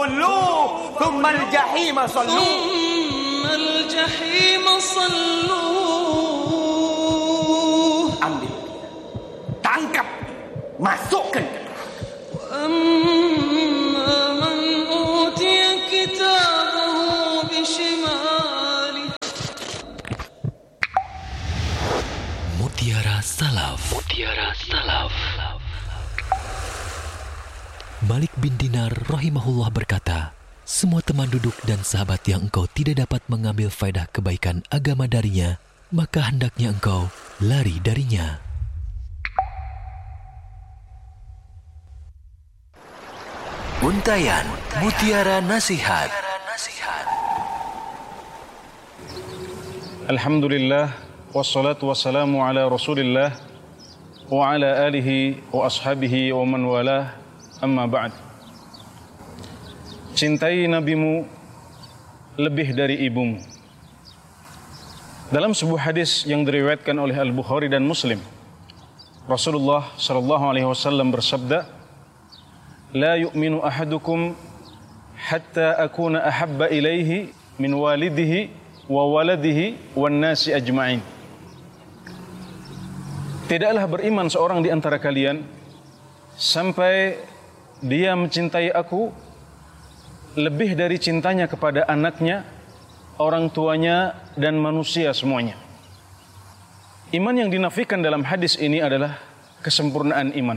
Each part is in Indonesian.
فغلوه ثم الجحيم صلوه ambil, tangkap, masukkan. Mutiara Salaf. Malik bin Dinar rahimahullah berkata, semua teman duduk dan sahabat yang engkau tidak dapat mengambil faedah kebaikan agama darinya, maka hendaknya engkau lari darinya. Untayan Mutiara Nasihat. Alhamdulillah, wassalatu wassalamu ala Rasulillah wa ala alihi wa ashabihi wa man walah, amma ba'd. Cintai nabimu lebih dari ibumu. Dalam sebuah hadis yang diriwayatkan oleh Al-Bukhari dan Muslim, Rasulullah sallallahu alaihi wasallam bersabda, "La yu'minu ahadukum hatta akuna ahabba ilaihi min walidihi wa waladihi wan nasi ajma'in." Tidaklah beriman seorang di antara kalian sampai dia mencintai aku lebih dari cintanya kepada anaknya, orang tuanya, dan manusia semuanya. Iman yang dinafikan dalam hadis ini adalah kesempurnaan iman.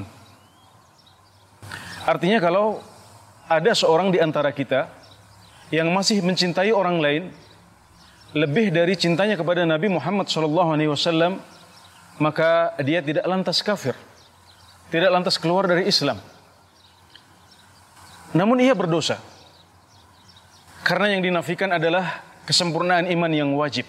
Artinya kalau ada seorang di antara kita yang masih mencintai orang lain lebih dari cintanya kepada Nabi Muhammad SAW, maka dia tidak lantas kafir, tidak lantas keluar dari Islam. Namun ia berdosa, karena yang dinafikan adalah kesempurnaan iman yang wajib.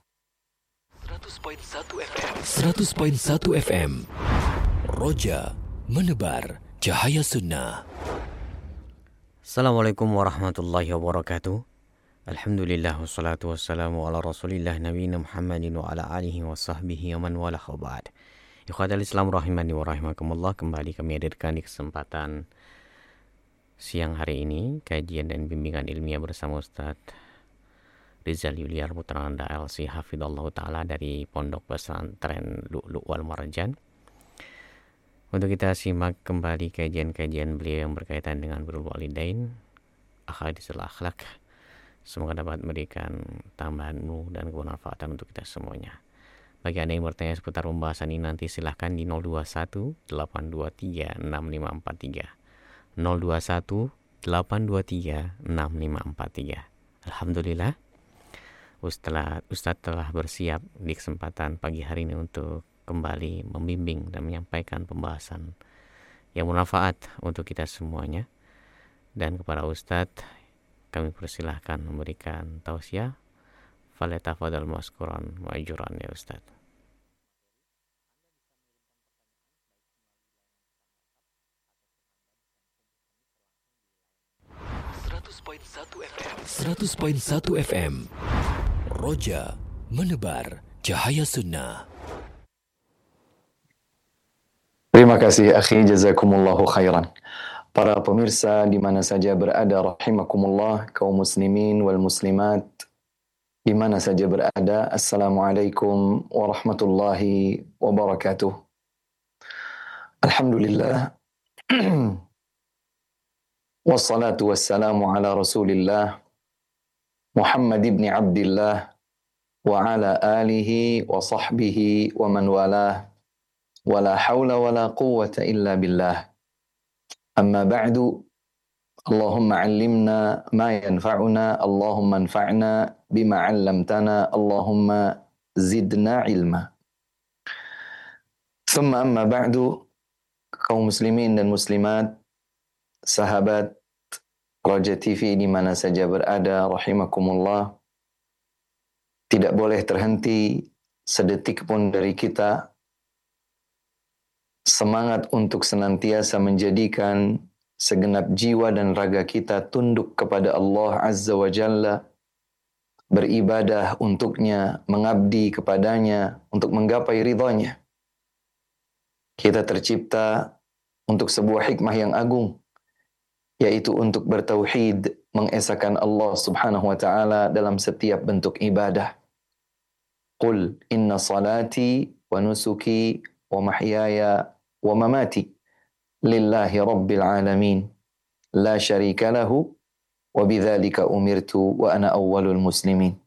100.1 FM Roja menebar cahaya sunnah. Assalamualaikum warahmatullahi wabarakatuh. Alhamdulillah wassalatu wassalamu ala rasulillah nabiyina Muhammadin wa ala alihi wa sahbihi wa man walah wa ba'd. Ikhwatal Islam rahimani wa rahimakumullah, kembali kami hadirkan di kesempatan siang hari ini kajian dan bimbingan ilmiah bersama Ustaz Rizal Yuliar Putranda LC Hafidhallahu Ta'ala dari Pondok Pesantren Lu'lu' wal Marjan, untuk kita simak kembali kajian-kajian beliau yang berkaitan dengan birrul walidain, ahadisul akhlak. Semoga dapat memberikan tambahan ilmu dan kebermanfaatan untuk kita semuanya. Bagi Anda yang bertanya seputar pembahasan ini, nanti silahkan di 021 823 6543. 021 823 6543. Alhamdulillah, Ustadz telah bersiap di kesempatan pagi hari ini untuk kembali membimbing dan menyampaikan pembahasan yang bermanfaat untuk kita semuanya. Dan kepada Ustadz kami persilahkan memberikan tausiah. Falyatafadhal mashkuran ma'juran ya Ustadz. 100.1 FM Roja menebar cahaya sunnah. Terima kasih akhi, jazakumullahu khairan. Para pemirsa di mana saja berada rahimakumullah, kaum muslimin wal muslimat di mana saja berada, assalamualaikum warahmatullahi wabarakatuh. Alhamdulillah. Wassalatu wassalamu ala Rasulillah Muhammad ibn Abdillah wa ala alihi wa sahbihi wa man walah, wa la hawla wa la quwwata illa billah. Amma ba'du, Allahumma 'allimna ma yanfa'una, Allahumma anfa'na bima 'allamtana, Allahumma zidna ilma. Thumma amma ba'du, kaum muslimin dan muslimat, sahabat Roja TV di mana saja berada rahimakumullah, tidak boleh terhenti sedetik pun dari kita semangat untuk senantiasa menjadikan segenap jiwa dan raga kita tunduk kepada Allah Azza wa Jalla, beribadah untuknya, mengabdi kepadanya untuk menggapai ridhanya. Kita tercipta untuk sebuah hikmah yang agung, yaitu untuk bertauhid, mengesahkan Allah Subhanahu wa taala dalam setiap bentuk ibadah. Qul inna salati wa nusuki wa mahyaya wa mamati lillahi rabbil alamin la syarika lahu wa bidzalika umirtu wa ana awwalul muslimin.